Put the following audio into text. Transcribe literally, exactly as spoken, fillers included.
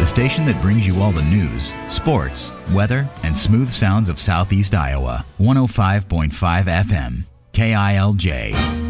the station that brings you all the news, sports, weather, and smooth sounds of Southeast Iowa. one oh five point five F M, K I L J.